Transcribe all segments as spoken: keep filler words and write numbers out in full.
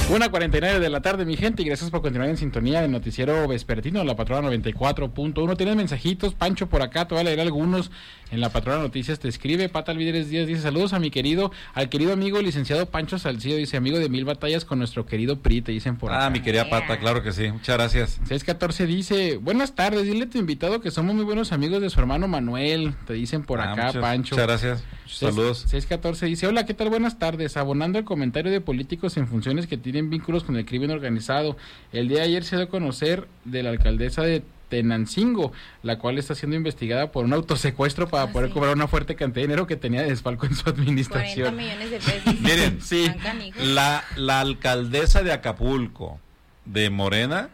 una cuarenta y nueve de la tarde, mi gente, y gracias por continuar en sintonía del noticiero vespertino de la Patrona noventa y cuatro punto uno. Tienes mensajitos, Pancho, por acá, te voy a leer algunos. En la Patrona Noticias te escribe, Pata Alvíderes Díaz dice, saludos a mi querido, al querido amigo licenciado Pancho Salcido, dice, amigo de mil batallas con nuestro querido P R I, te dicen por acá. Ah, mi querida Pata, claro que sí, muchas gracias. seis catorce dice, buenas tardes, dile a tu invitado que somos muy buenos amigos de su hermano Manuel, te dicen por ah, acá, muchas, Pancho. Muchas gracias, saludos. seis catorce dice, hola, ¿qué tal? Buenas tardes, abonando el comentario de políticos en funciones que tienen vínculos con el crimen organizado. El día de ayer se dio a conocer de la alcaldesa de Tenancingo, la cual está siendo investigada por un autosecuestro para ah, poder sí. cobrar una fuerte cantidad de dinero que tenía de desfalco en su administración. cuarenta millones de pesos. Miren, sí, la, la alcaldesa de Acapulco, de Morena,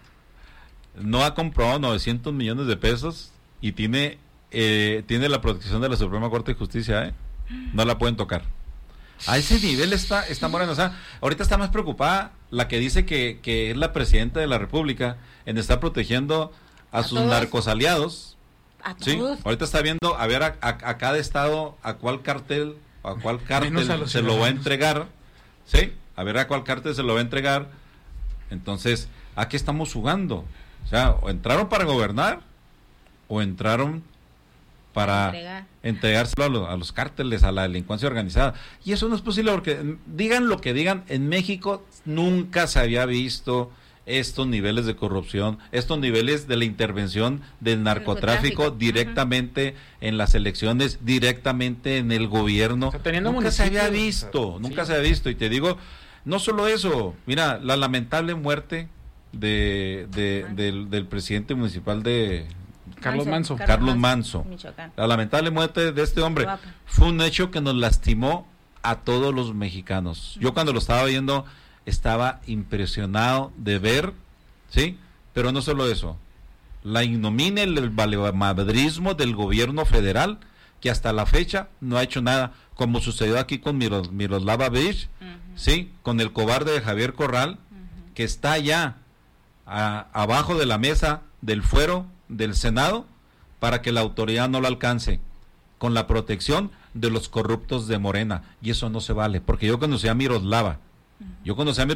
no ha comprado novecientos millones de pesos y tiene eh, tiene la protección de la Suprema Corte de Justicia, ¿eh? No la pueden tocar. A ese nivel está, está Morena. O sea, ahorita está más preocupada la que dice que, que es la presidenta de la República en estar protegiendo a, a sus todos. narcos aliados. A ¿sí? todos. Ahorita está viendo a ver a, a, a cada estado a cuál cartel, a cuál cártel se lo va a entregar, ¿sí? A ver a cuál cártel se lo va a entregar. Entonces, ¿a qué estamos jugando? O sea, o entraron para gobernar o entraron para Entregar. entregárselo a, lo, a los cárteles, a la delincuencia organizada. Y eso no es posible porque, digan lo que digan, en México nunca se había visto estos niveles de corrupción, estos niveles de la intervención del narcotráfico, narcotráfico. directamente uh-huh. en las elecciones, directamente en el gobierno. O sea, nunca se había visto, o sea, nunca sí. se había visto. Y te digo, no solo eso, mira, la lamentable muerte de, de, uh-huh. del, del presidente municipal de... Carlos Manso. Carlos, Carlos Manso. Michoacán. La lamentable muerte de este hombre Guapa. fue un hecho que nos lastimó a todos los mexicanos. Yo cuando lo estaba viendo estaba impresionado de ver, ¿sí? Pero no solo eso, la ignominia, el valemadrismo del gobierno federal, que hasta la fecha no ha hecho nada, como sucedió aquí con Miros, Miroslava Breach, uh-huh. ¿sí? Con el cobarde de Javier Corral, uh-huh. que está allá a, abajo de la mesa del fuero del Senado para que la autoridad no lo alcance, con la protección de los corruptos de Morena, y eso no se vale, porque yo conocí a Miroslava, yo conocí a Miroslava